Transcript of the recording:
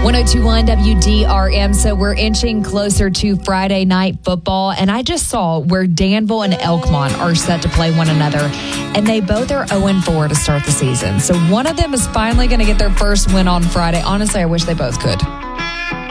1021 WDRM. So we're inching closer to Friday night football. And I just saw where Danville and Elkmont are set to play one another. And they both are 0-4 to start the season. So one of them is finally going to get their first win on Friday. Honestly, I wish they both could.